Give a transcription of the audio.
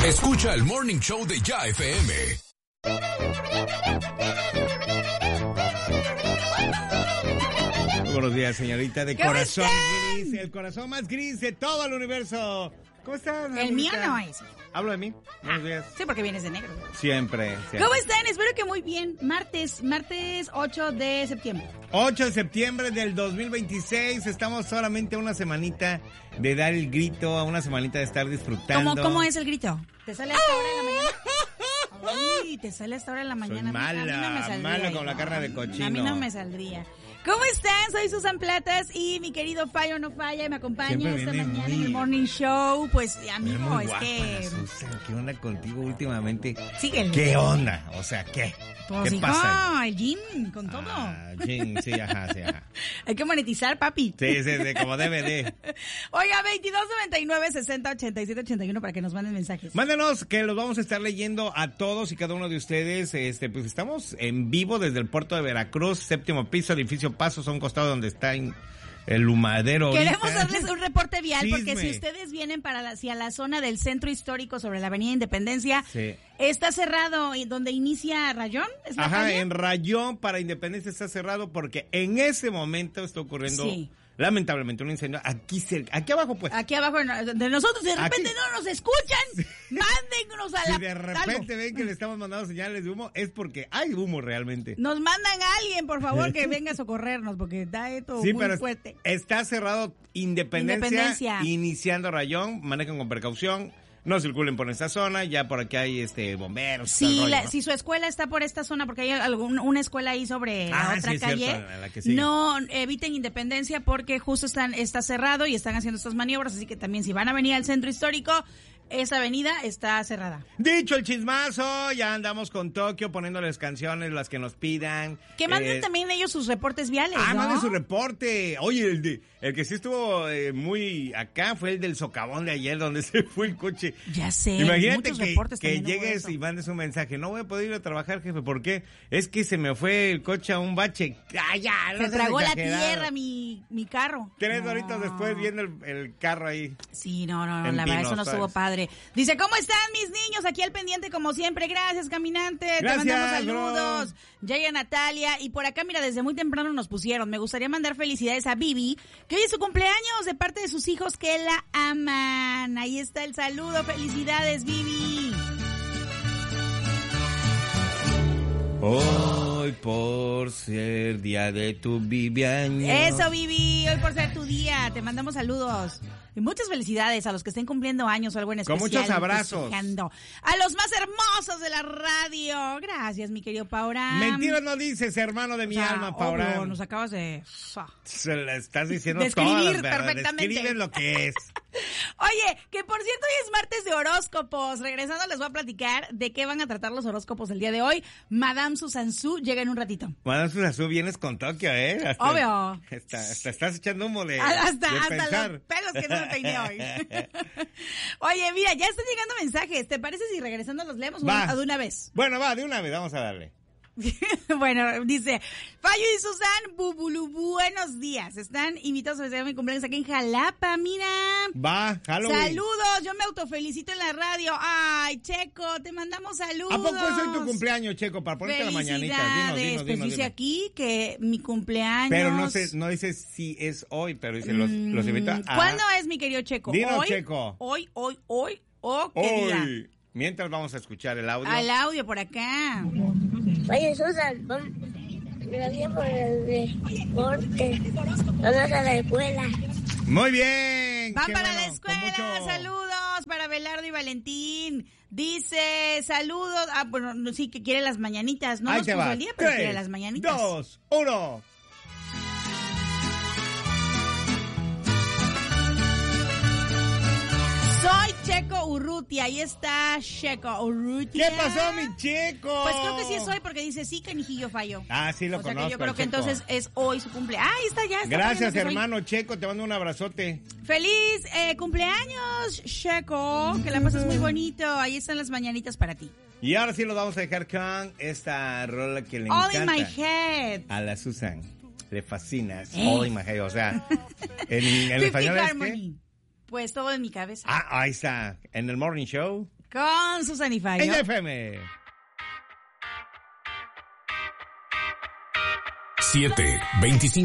Escucha el Morning Show de Ya FM. Buenos días, señorita de corazón gris, el corazón más gris de todo el universo. ¿Cómo estás? El mío no es. ¿Hablo de mí? Buenos días. Sí, porque vienes de negro. Siempre. ¿Cómo están? Espero que muy bien. Martes 8 de septiembre. 8 de septiembre del 2026. Estamos solamente a una semanita de dar el grito, a una semanita de estar disfrutando. ¿Cómo es el grito? ¿Te sale hasta ahora en la mañana? Ay, te sale hasta ahora en la mañana. Soy mala, a mí no me saldría. mala con la carne de cochino. A mí no me saldría. ¿Cómo están? Soy Susan Platas y mi querido Fallo No Falla me acompaña esta mañana en el Morning Show. Pues, amigo, es guapa, que... Susan, ¿qué onda contigo últimamente? Síguele. ¿Qué onda? O sea, ¿qué? Pues, ¿Qué hijo, pasa? el gym, con todo. Gym, sí, ajá. Hay que monetizar, papi. Sí, como DVD. Oiga, 2299-6087-81 para que nos manden mensajes. Mándenos, que los vamos a estar leyendo a todos y cada uno de ustedes. Pues estamos en vivo desde el puerto de Veracruz, 7º piso, edificio Pasos, a un costado donde está el humadero. Queremos ahorita. darles un reporte vial, Chisme. porque si ustedes vienen hacia la zona del centro histórico sobre la avenida Independencia, sí, está cerrado donde inicia Rayón. ¿Es la ajá, calle? en Rayón para Independencia está cerrado porque en ese momento está ocurriendo... Sí. Lamentablemente un incendio aquí abajo, pues. Aquí abajo de nosotros, de repente Aquí. no nos escuchan, mándennos a la... Si de repente ven que le estamos mandando señales de humo, es porque hay humo realmente. Nos mandan a alguien, por favor, que venga a socorrernos, porque está esto Sí, muy pero fuerte. está cerrado Independencia, iniciando Rayón, manejen con precaución. No circulen por esta zona, ya por aquí hay bomberos. Sí, rollo, ¿no? si su escuela está por esta zona, porque hay una escuela ahí sobre la otra sí, calle, cierto, la que sigue. no eviten Independencia porque justo está cerrado y están haciendo estas maniobras, así que también si van a venir al centro histórico, esa avenida está cerrada. Dicho el chismazo, ya andamos con Tokio poniéndoles canciones, las que nos pidan. Que manden también ellos sus reportes viales, ¿no? Manden su reporte. Oye, el que sí estuvo muy acá fue el del socavón de ayer, donde se fue el coche. Ya sé, imagínate muchos reportes que también hubo llegues eso. y mandes un mensaje. No voy a poder ir a trabajar, jefe, ¿por qué? Es que se me fue el coche a un bache. ¡Ay, ya! Se tragó la tierra mi carro. 3 horitas después viendo el carro ahí. Sí, no, la en verdad, Pino, eso no ¿sabes? estuvo padre. Dice, ¿cómo están mis niños? Aquí al pendiente como siempre. Gracias, caminante. Gracias, te mandamos saludos. bro. Yaya Natalia. Y por acá, mira, desde muy temprano nos pusieron. Me gustaría mandar felicidades a Vivi, que hoy es su cumpleaños de parte de sus hijos que la aman. Ahí está el saludo. Felicidades, Vivi. Hoy por ser día de tu Viviaño. Eso, Vivi. Hoy por ser tu día. Te mandamos saludos. Y muchas felicidades a los que estén cumpliendo años o algo en especial. Con muchos abrazos. Festejando. A los más hermosos de la radio. Gracias, mi querido Paura. Mentiras no dices, hermano de mi alma, Paura. Obvio, nos acabas de... Se la estás diciendo Describir todas las verdades. perfectamente. Describen lo que es. Oye, que por cierto hoy es martes de horóscopos. Regresando les voy a platicar de qué van a tratar los horóscopos el día de hoy. Madame Susan Su llega en un ratito. Madame Susan, vienes con Tokio, ¿eh? Obvio. Hasta estás echando humo de Hasta pensar. los pelos que no me peiné hoy. Oye, mira, ya están llegando mensajes. ¿Te parece si regresando los leemos de una vez? Bueno, de una vez, vamos a darle. Bueno, dice Fallo y Susan, bubulu, buenos días. Están invitados a celebrar mi cumpleaños aquí en Jalapa, mira. Halloween. Saludos, yo me autofelicito en la radio. Ay, Checo, te mandamos saludos. ¿A poco es hoy tu cumpleaños, Checo? Para ponerte la mañanita. Dinos. Pues dice aquí que mi cumpleaños. Pero no dice si es hoy, pero dice los invito a... ¿Cuándo es, mi querido Checo? Dinos, ¿Hoy? Checo. Hoy, ¿o qué día? Mientras vamos a escuchar el audio. Al audio por acá. Oye, Susan, gracias por el deporte. Vamos a la escuela. Muy bien. Van para la escuela. Saludos para Belardo y Valentín. Dice, saludos. Bueno, sí, que quiere las mañanitas. No nos puso el día, pero quiere las mañanitas. 2, 1. Soy Checo Urrutia, ahí está Checo Urrutia. ¿Qué pasó, mi Checo? Pues creo que sí es hoy porque dice sí, canijillo fallo. Sí lo conozco. Que yo creo que entonces es hoy su cumpleaños. Ahí está, ya está. Gracias, hermano Checo, te mando un abrazote. Feliz cumpleaños, Checo, que la pases muy bonito. Ahí están las mañanitas para ti. Y ahora sí lo vamos a dejar con esta rola que le All encanta. in my head. A la Susan le fascina. All in my head, o sea, en español es Harmony. Pues todo en mi cabeza. ahí está. En el Morning Show. Con Susana y Fabio. En FM. 7:25